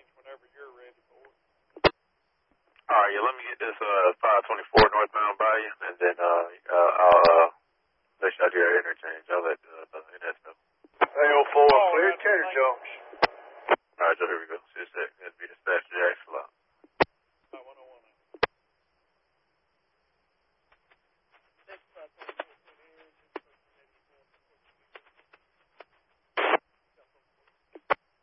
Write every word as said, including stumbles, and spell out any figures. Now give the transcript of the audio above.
interchange whenever you're ready for it. All right, yeah, let me get this uh five twenty-four northbound by you, and then uh, uh I'll uh let you out here at interchange. I'll let uh, uh N S know. three oh four, Oh, clear that's Tater right. Jones. All right, so here we go.